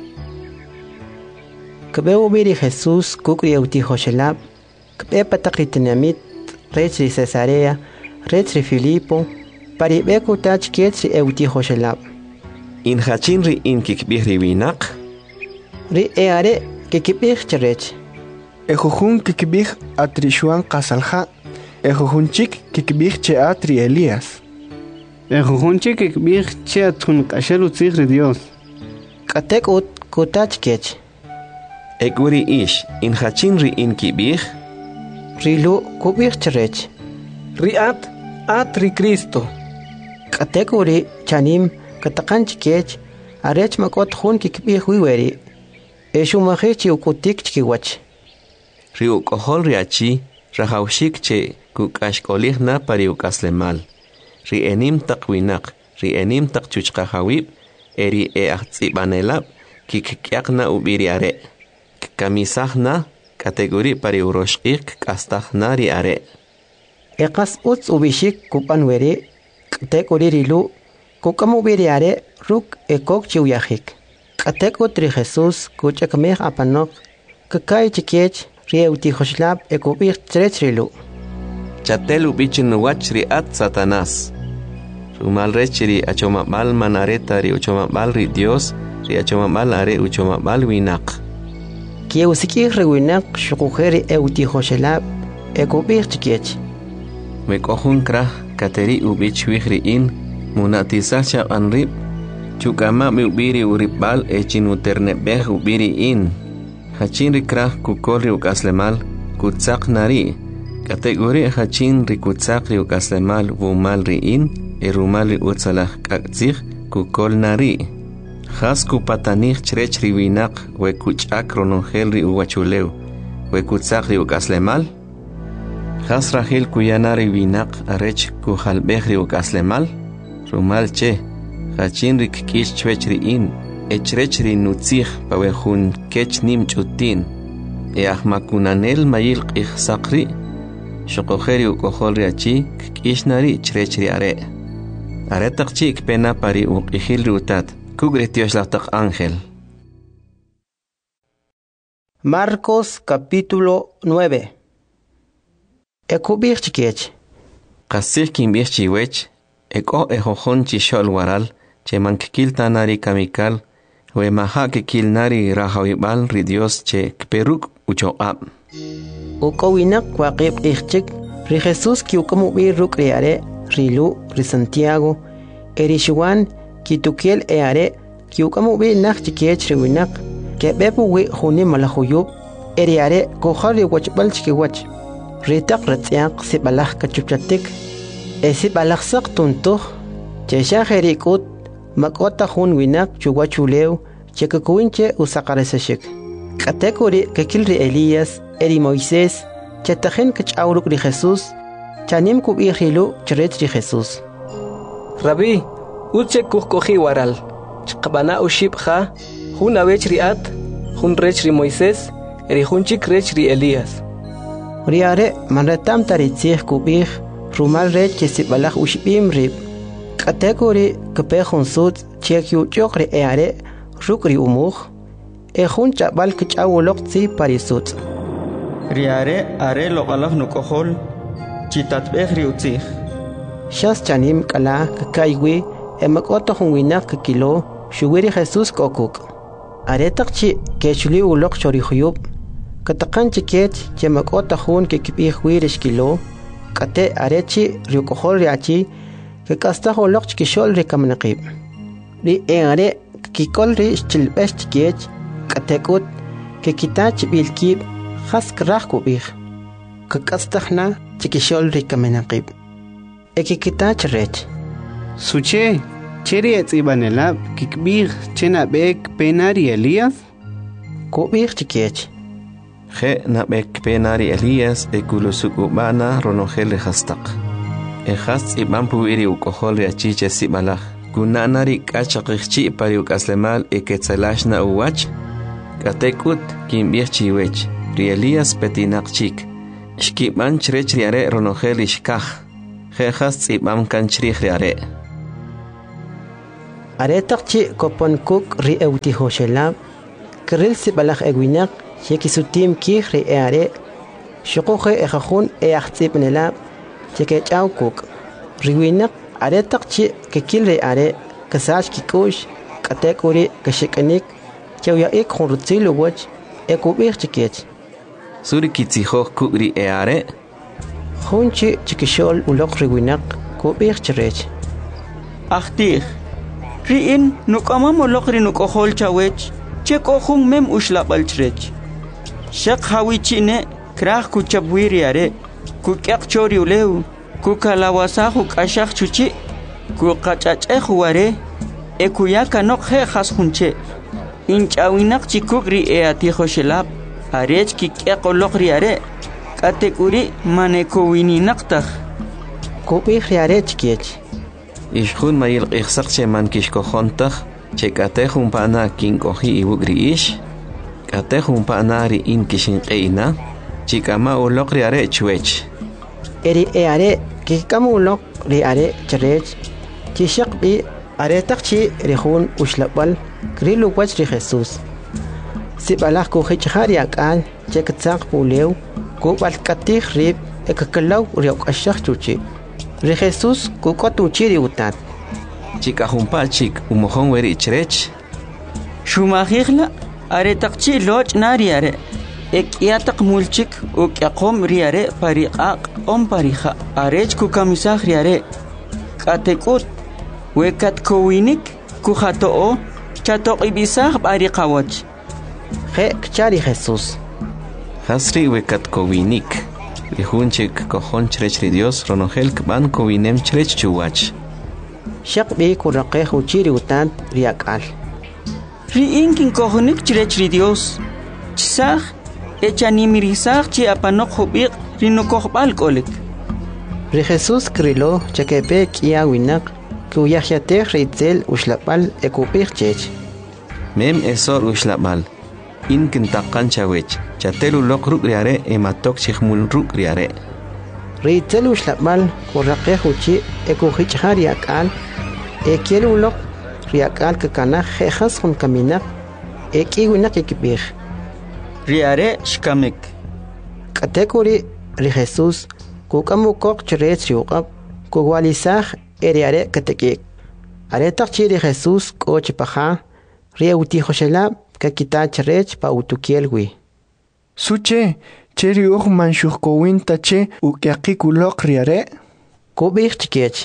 Kbe ubiri Jesús kukri euti Joshelab. Kbe patakritinamit rech ri Cesarea, rech ri Filipo, pari be kutach kiet ri euti Joshelab. In hachin ri in kikbir ri winak. Ri e are kikibir cherech. E jujun kikbir atrishuan kasalha. E jujunchik kikbir che atri Elías. E jujunchik kikbir che atun kashelu tzigri Dios. Katek ut kutach kech. E guri ish in hachin ri in kibir. Rilu kubir cherech. Ri at at ri Cristo. Katek uri chanim katakanch kech arech makot jun kikbir wiweri. E shumachichi ukutik chkiwach. Ri ukohol ri achi rahawshik che kukashkolih na pari ukaslemal. Ri enim takwinak, ri enim takchuchkahawib, eri e achtsibanelab, kikkyakna ubiri are. Kamisahna kategori pari uroshkik kastahna ri are. Ekas uts ubishik kupan weri, kategori rilu, kukam ubiri are, ruk ekok chiwyahik. Katek ri Jesús kuchakmeh apanok, kakay chikech, rieuti Joshlab ekubir trech rilu. Chatel ubichin nuwach ri at Satanás. Rumal rechiri achomabal manareta ri uchomabal ri Dios, ri achomabal are uchomabal winak. Kieusikir ri winak shukujeri euti Joshlab ekubir chikech. Mekohun krah kateri ubich wihri in, munatisasha anrib, chukama mi ubiri uribal echin uternebeh ubiri in. Hachin rikrah kukol ri ukaslemal, kutsak nari. Kategori hachin ri kutsak ri ukaslemal vumal ri in, erumal ri utsalah kaktzih kukol nari. Has kupatanich chrech ri winak, we kuchak ronongel ri uwachuleu, we kutsak ri ukaslemal. Has rahil kuyana ri winak, arech kuhalbeh ri ukaslemal, rumal che, hachin ri kikish chwech ri in, echrech ri nutzih pawehun kech nim chutin. E ahmakunanel mayil qih sakri, shokojeri ukohol ri achi, kikishnari chrech ri are. Are takchik pena pari uqihil ri utat, kugri tioslahtak ángel. Marcos capítulo nueve. Ekubir chikech. Qasih kimbir chiwech, eko ejojon chishol waral, che mankikil tanari kamikal, we maha kikil nari rahawibal ri Dios che kperuk uchoab. Uko winak waqib ichchik, ri Jesús kiukamu bi ruk ri are, rilu, ri Santiago, eri Juan kitukiel e are, kiukamu bi nak chikech ri winak, ke bepu wi huni malahuyub, eri are kohar ri wachbal chikiwach. Ritak ratsiak sibalah kachupchatik, e sibalah sak tuntuh, che shaherikut, makota hun winak chuwachuleu, che kakuinche usakaresashik. Katekuri kakilri Elías, eri Moisés, che tajen kachawruk ri Jesús, chanim kubihilu chret ri Jesús. Rabbi, uche kuhkohi waral, chqabana ushibha, hun awech ri at, hun rech ri Moisés, eri hun chik rech ri Elías. Riare manretam taritzih kubih, rumal rech che sibalah ushibim rib. Kategori kepehun sud chekyu chokri eare rukri umuh e hun chabal kchawolok tsi parisut. Riare are loqalaf nukohol chitatbeh riutzih. Shas chanim kala kakaywi e makota hun winak kilo shuwiri Jesus kokuk. Are takchi kechuli ulok chorihuyub katakan chiket che makota hun kikipih wirish kilo kate arechi riukohol riachi que casta holok chkishol ri kamnaqib ri eare kikol ri chilbesh chkech katekut que kitach bilkib hask rahkubih que castahna chkishol ri kamnaqib e que kitach rech suche cheri etzibanelab kikbih chena bek penari Elías kubih chkech Je na bek penari Elías e kulusukubana ronogel hastak. Ejaz iban puiri ukohol riachiche sibalaj. Kunanari kachakikchi pari ukaslemal e ketzalashna uwach. Katekut kimbiech chiwech. Ri Elías petinak chik. Shkiban chrech riare ronogel ishkaj. Jejas tzibam kanchri riare. Aretakchi kopon kuk ri euti hoshelab. Kril sibalak eguinak yekisutim ki ri eare. Shukuhe ejajun eachtzib nelab. Yekechau kuk. Riwinak aretakchi kekil ri are. Kasach kikush. Katekuri kashikanik. Chawya ik hunrutzilu wach. Ekubir chikech. Suri kitziho kuk ri eare. Hunchi chikishol ulok riwinak. Kubir chirech. Achtich. Riin nukama molok ri nukohol chawech. Chek ohung mem ushlabal chirech. Shak hawichine krach kuchabwiri are. Kukyak chori uleu. Kukalawasahu kashak chuchi. Kukachachech ware. Ekuyaka nok he has hunche. Inchawinak chikukri e atijo shelab. Arech kikyak olok are. Katekuri manekowini naktach. Kubir riare chikech. Ishun mayil ikhsak che man kishkohontach. Che katehun pana kinkohi iwugri ish. Katehun pana ri in kishinqeina. Chikama ulok riare chwech. Eri eare kikama ulok riare chirech. Chishak bi aretakchi rihun ushlabal. Krilu wach ri Jesus. Sibalak kuhichari akal. Chekatsak puleu. Kubal katih rib. Ekakalaw riok ashak chuchi. Ri Jesus kukotuchi ri utat. Chika humpa chik umohon weri chirech. Shumahigla aretakchi loch nariare. Ek yatak mulchik uk yakom riare pariqaq om pariha. Arech kukamisah riare. Katekut wekat kowinik kuhatoo chatok ibisah pariqawach. He kchari Jesus. Hasri wekat kowinik. Rihunchik kohon chirech ri Dios ronogel kban kowinem chirech chuwach. Shak bi kuraqe huchiri utan riakal. Riin kin kohonik chirech ri Dios. Chisah echanimirisah chi apanok hubiq rinukohbal kolik. Ri Jesus krilo chakepe kia winak kuyahyate ritzel ushlapal ekupir chech. Mem esor ushlapal. In kintakan chawech. Chatelu lok ruk riare ematok chihmul ruk riare. Ritzel ushlapal kuraqe huchi ekuhichha riakal. Ekiel ulok riakal kakana jejas hun kaminak. Eki winak ekipir. Riare shkamek. Katekuri ri Jesus kukamukok chirech riuqab kuwalisah eriare katekik. Aretak chiri Jesus koch paha riauti hoshelab kakita chirech pa utukielwi. Suche, cheri uj manshukowin tache ukyakikulok riare. Kubir chikech.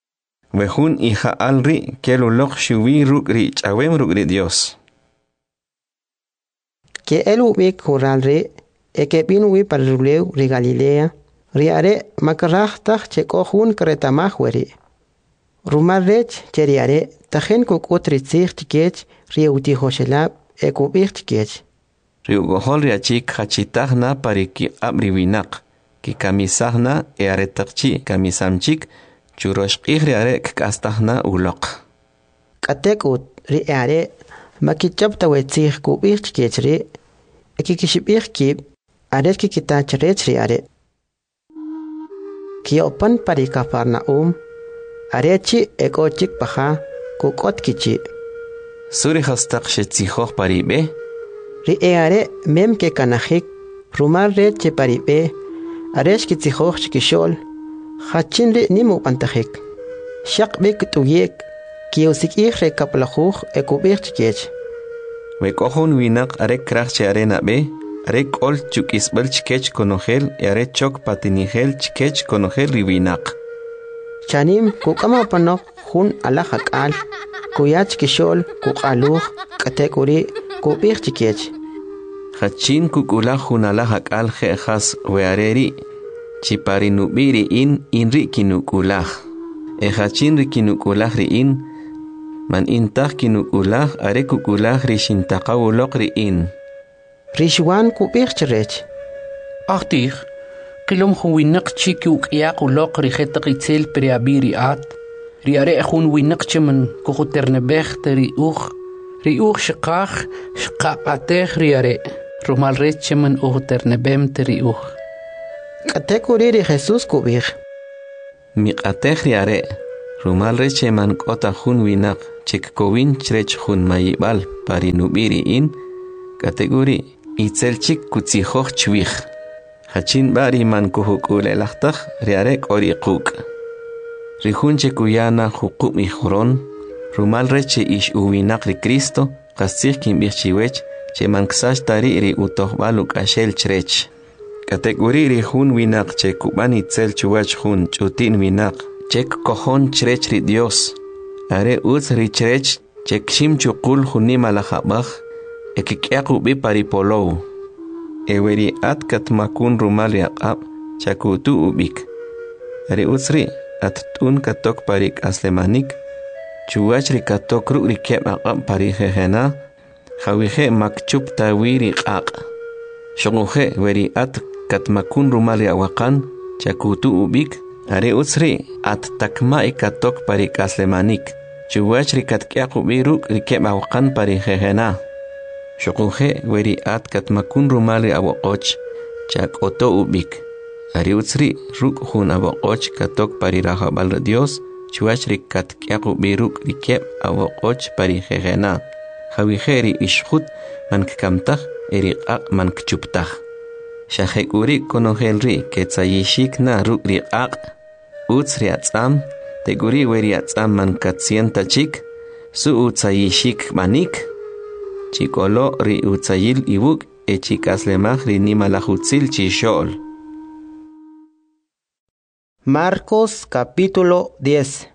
Wehun hija alri kelulok shuwi ruk ri chawem ruk ri Dios. Que el ubik huralre, e que pinui paruleu ri Galilea, riare makarach chekohun kretamahweri. Rumarrech cheriare, tajen kukutritzich chikech, riuti hoshelab, e kubich chikech. Riugohol riachik hachitahna pariki abriwinak, ki kamisahna e aretakchi kamisamchik, churoshqih riare kastahna ulok. Katekut riare, makichab tawetzich kubich chikechri, ekikishibich kib, aret kikitach rech riare. Kiopan parika Farnaum, arechi ekochik paha, kukot kichi. Suri hastak shetzihoh paribe. Riare mem ke kanahik, rumar reche paribe, aresh kitzihoh chikishol, hachin ri nimu pantahik. Shak bek tuyek, kiosik ihre kaplahuh ekubich chikech. Wekohun winak arek krachche arena be, arek ol chukisbel chikech konogel, arek chok patinigel chikech konogel riwinak. Chanim kukama panok hun alahak al, kuyach kishol kukaluh, katekuri, kubich chikech. Hachin kukula hun alahak al jejas weareri, chiparinubiri in inri kinukulah. E hachin rikinukulah ri in, man intah kinukulah are kukulah rishintaqawulok ri in. Rishwan kubich chirech. Achtich, kilom huwinak chiki ukyak ulok rihetak itzel periabiri at, riare hun winak chiman kukuternebech teri uch, ri uch shikach shikapatech riare, rumal ret chiman ukuternebem teri uch. Katekuri ri Jesus kubich. miqatej riare rumal reche man kota hun winak chik kowin chrech hun mayibal pari nubiri in kategori itzel chik kutsijoch chwich hachin bari man kuhukule lachtaj riare kori quk rihun chekuyana hukum ijoron rumal reche ish uwinak ri Cristo qasich kimbichiwech che man ksash tari ri utohbaluk ashel chrech kategori ri hun winak che kubani itzel chuwach hun chutin winak chek kohon chrech ri Dios are uz ri chrech chek shim chukul hunima la khabach ekikyaku bi paripolo eweri at katmakun rumal yaqab chakutu ubik are uzri at tun katok parik aslemanik chuwach ri katok ru ri keb aqab parihena khawije makchup tawiri qaq shonuje weri at katmakun rumal yawaqan chakutu ubik are uzri at takma ikatok parik aslemanik chuwach ri katkyaku biru ri keb aqan parihena shonuje weri at katmakun rumal yawaqoch chakoto ubik are uzri ruk hun aboqoch katok pariraha bal Dios chuwach ri katkyaku biru ri keb aqoch parihena khawije ishkhut man kkamtaj eri qaq man kchuptaj shajekuri konojelri ketsayishik na rukri qaq utsri atzam teguri weri atzam man katsienta chik su utsayishik manik chikolo ri utsayil ibuk e chikaslemaj ri nimalajutzil chishol. Marcos capítulo diez.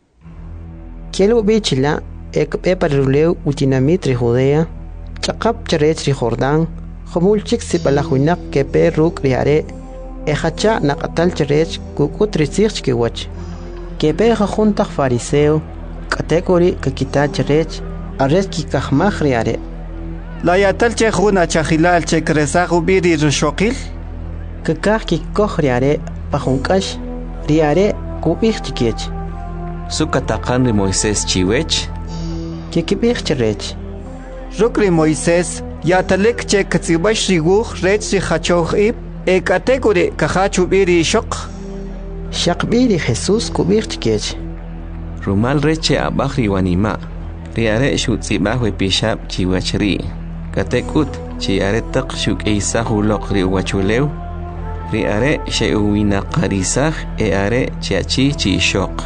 Kielu bichila ek eparuleu utinamitri Judea chaqap cherech ri Jordán khomulchik sipalajuinak ke peruk riare ehacha naqatal cherech kukutri sichki wach ke pe junta fariseo category ke kita cherech ares ki kahmaj riare la yatal che khuna chahilal che kresa ubiri rushoqil ke kah ki koh riare pajunkash riare kubich chikech sukataqan ri Moisés chiwech que kibich cherech rukri Moisés yatalek che katsibash riguj rech ri hachoch ib e category kahachu biri shoq shaqbiri Jesús kubich chikech rumal reche abahri wanima riare shutzibah we pishab chiwachri katekut chiare taq shuk eisahu loqri wachulew riare sheuwina qarisah e are chiachi chi shoq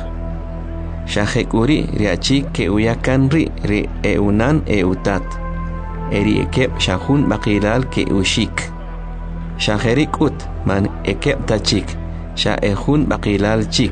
shajekuri riachi ke uyakan ri ri eunan eutat eri ekep shahun baqilal ke ushik shajerikut man ekep tachik sha ehun baqilal chik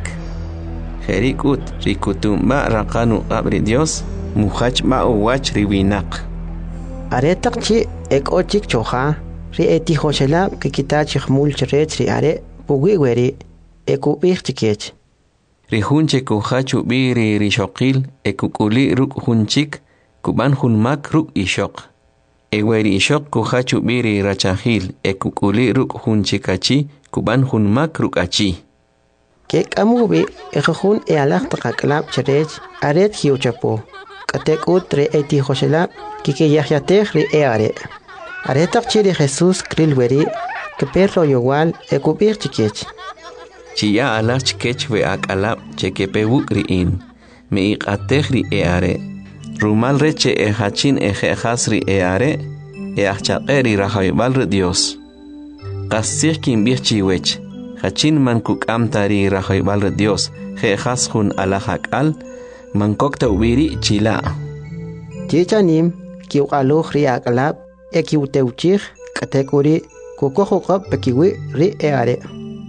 jerikut rikutumba raqanu abri Dios muhach ma uwach riwinak aretak chi ek ochik choja ri eti hoshela ke kitach khmul chrech ri are pugi weri eku bichtikech rihunche kuhachu biri rishoqil ekukuli ruk hunchik kuban hunmak ruk ishok eweri ishok kuhachu biri rachahil ekukuli ruk hunchikachi kuban hunmak ruk achi kek amubi ekhun e alaq taqaklab cherech aret hiuchapo katek utre eti hoshela kike yahyateh ri e are aretak chiri Jesús krilweri ke perro igual ekubir chikech chiya alach kech we akalab chekepe wukriin me iqatehri eare rumal reche e hachin e khasri eare e achaqeri rahaybal Dios qasih kin bichiwech hachin man kukamtari rahaybal Dios khe khashun alahakal man kokta ubiri chila chichanim kiuqaluh ri akalab ekiuteuchih kategori kukohqab pekiwi ri eare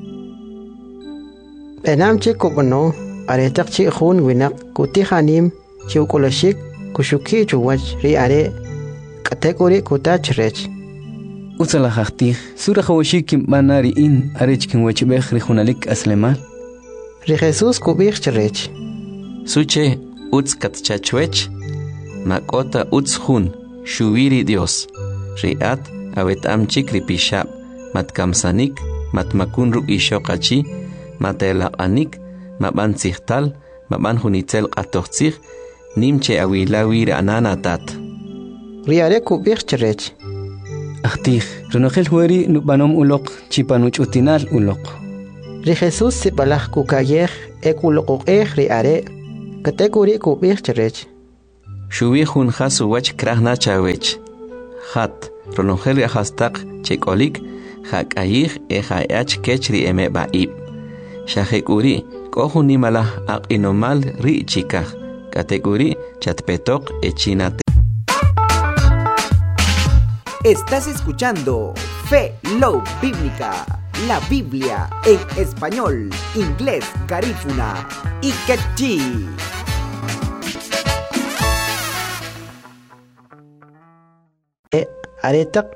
enam che kobono aretak chi khun winak kutihanim chiukolashik kushuki chuwach ri are category kutachrech usala khati sura khawashik manari in arech kin wach bekhri khunalik aslema ri Jesus kubich chrech suche uts katchachwech makota uts khun shuwiri Dios riat awetam chikri pishab matkamsanik matmakun ru ishoqachi matelaqanik maban sihtal maban hunitzel qatoqsih nimche awilawir ananatat riare kubich cherech ahtih runokhl hueri nubanom uloq chipanuch utinal uloq ri Jesús sipalaj kukayej ekuloqoqej ri are kategori kubij cherech Shuwi hun khasu wach krahna chawech Hat ronongel yahastaq chekolik hakayij e hayach kechri eme baib Shahekuri kohuni malah aqinomal ri chikaj kategori chatpetok echinate. Estás escuchando Fe Love Bíblica, la Biblia en español, inglés, garífuna y quechí. E aretak